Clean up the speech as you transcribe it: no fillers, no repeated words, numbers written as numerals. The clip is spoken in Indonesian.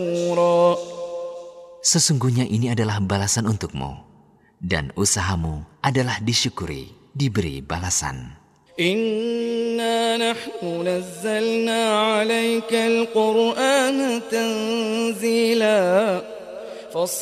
Sesungguhnya ini adalah balasan untukmu, dan usahamu adalah disyukuri, diberi balasan. Inna nahnu nazzalna 'alaika al-Qur'ana tanzila